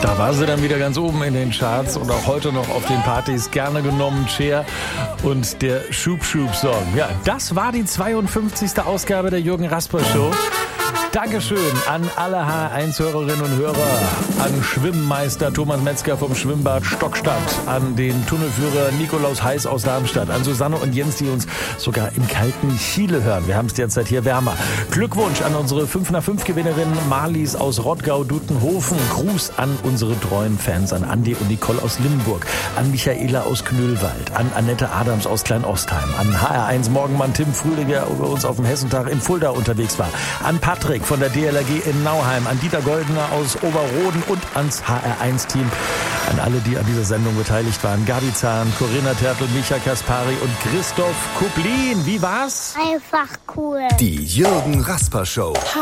Da war sie dann wieder ganz oben in den Charts und auch heute noch auf den Partys gerne genommen. Cher und der Schub-Schub-Song. Ja, das war die 52. Ausgabe der Jürgen Rasper Show. Dankeschön an alle HR1-Hörerinnen und Hörer, an Schwimmmeister Thomas Metzger vom Schwimmbad Stockstadt, an den Tunnelführer Nikolaus Heiß aus Darmstadt, an Susanne und Jens, die uns sogar im kalten Chile hören. Wir haben es derzeit hier wärmer. Glückwunsch an unsere 5x5-Gewinnerin Marlies aus Rottgau-Dutenhofen. Gruß an unsere treuen Fans, an Andi und Nicole aus Limburg, an Michaela aus Knüllwald, an Annette Adams aus Kleinostheim, an HR1 Morgenmann Tim Frühlinger, der über uns auf dem Hessentag in Fulda unterwegs war, an Patrick von der DLRG in Nauheim, an Dieter Goldener aus Oberroden und ans HR1-Team, an alle, die an dieser Sendung beteiligt waren. Gabi Zahn, Corinna Tertl, Micha Kaspari und Christoph Kuplin. Wie war's? Einfach cool. Die Jürgen Rasper Show.